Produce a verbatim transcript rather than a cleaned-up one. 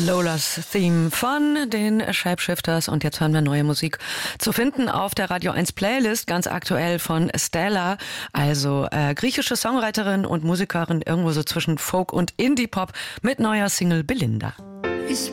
Lola's Theme von den Shapeshifters und jetzt hören wir neue Musik zu finden auf der Radio eins Playlist, ganz aktuell von Stella, also äh, griechische Songwriterin und Musikerin, irgendwo so zwischen Folk und Indie-Pop mit neuer Single Belinda. Ich